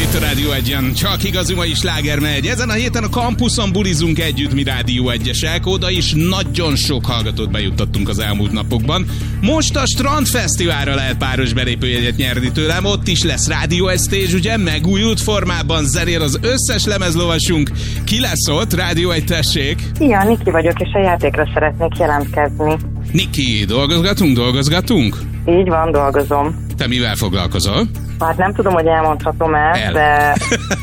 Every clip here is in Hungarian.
itt a Rádió 1-en. Csak igazi mai sláger megy. Ezen a héten a kampuszon bulizunk együtt mi Rádió 1-esek. Oda is nagyon sok hallgatót bejuttattunk az elmúlt napokban. Most a Strandfesztiválra lehet páros belépőjegyet nyerni tőlem. Ott is lesz Rádió 1 Stage, ugye? Megújult formában zenél az összes lemezlovasunk. Ki lesz ott? Rádió 1, tessék! Szia, Niki vagyok, és a játékra szeretnék jelentkezni. Niki, dolgozgatunk? Így van, dolgozom. Te mivel foglalkozol? Hát nem tudom, hogy elmondhatom-e, de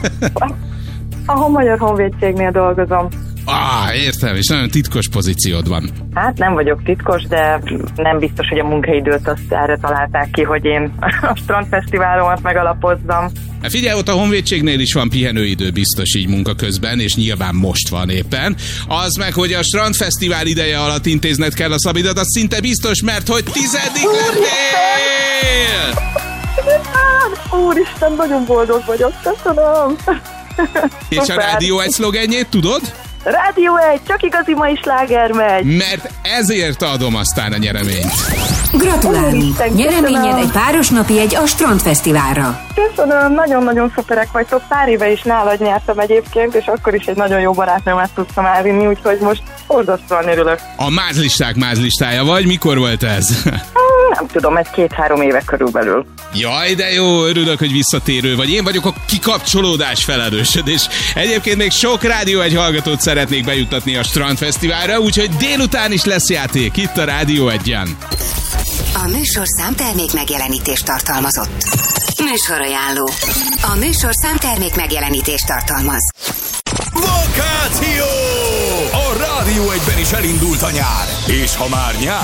a Magyar Honvédségnél dolgozom. Értem, és nagyon titkos pozíciód van. Hát nem vagyok titkos, de nem biztos, hogy a munkaidőt azt erre találták ki, hogy én a Strandfesztiválomat megalapozzam. Figyelj, ott a Honvédségnél is van pihenőidő biztos így munka közben, és nyilván most van éppen. Az meg, hogy a Strandfesztivál ideje alatt intézned kell a szabidat, az szinte biztos, mert hogy 10. lettél! Úristen, nagyon boldog vagyok, köszönöm! És a Rádió 1 szlogenjét tudod? Rádió 1, csak igazi mai sláger megy! Mert ezért adom aztán a nyereményt. Gratulálunk! Nyereményed egy páros napi jegy a Strandfesztiválra. Köszönöm, nagyon-nagyon szuperek vagytok. Pár éve is nálad nyertem egyébként, és akkor is egy nagyon jó barátnőmet tudtam elvinni, úgyhogy most borzasztóan örülök. A mázlisták mázlistája vagy? Mikor volt ez? Nem tudom, ez 2-3 éve körülbelül. Jaj, de jó, örülök, hogy visszatérő vagy. Én vagyok a kikapcsolódás felelősöd, és egyébként még sok Rádió 1 hallgatót szeretnék bejuttatni a Strandfesztiválra, úgyhogy délután is lesz játék itt a Rádió 1-en. A műsorszám termék megjelenítést tartalmazott. Műsorajánló. A műsorszám termék megjelenítést tartalmaz. Vakáció! A Rádió 1-ben is elindult a nyár. És ha már nyár,